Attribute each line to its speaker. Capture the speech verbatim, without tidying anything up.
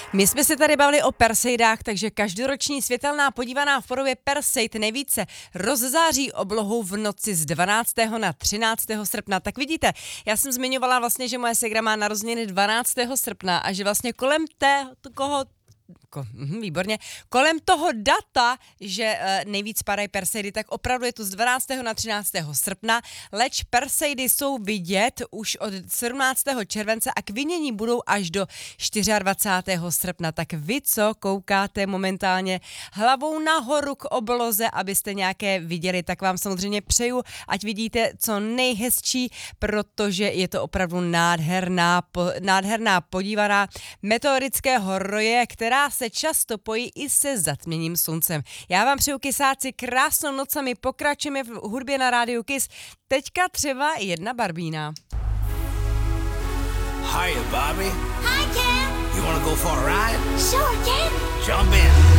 Speaker 1: My jsme se tady bavili o Perseidách, takže každoroční světelná podívaná v podobě Perseid nejvíce rozzáří oblohu v noci z dvanáctého na třináctého srpna. Tak vidíte, já jsem zmiňovala vlastně, že moje ségra má narozeniny dvanáctého srpna a že vlastně kolem té, koho Ko, mm, výborně. Kolem toho data, že e, nejvíc padají Perseidy, tak opravdu je to z dvanáctého na třináctého srpna, leč Perseidy jsou vidět už od sedmnáctého července a k vidění budou až do dvacátého čtvrtého srpna. Tak vy, co koukáte momentálně hlavou nahoru k obloze, abyste nějaké viděli, tak vám samozřejmě přeju, ať vidíte co nejhezčí, protože je to opravdu nádherná, po, nádherná podívaná meteorického roje, která se často pojí i se zatměním sluncem. Já vám přeju, kysáci, krásnou noc a my pokračujeme v hudbě na rádiu Kiss. Teďka třeba jedna Barbína.
Speaker 2: Hiya, Bobby.
Speaker 3: Hi, Ken.
Speaker 2: You wanna go for a ride?
Speaker 3: Sure, Ken.
Speaker 2: Jump in.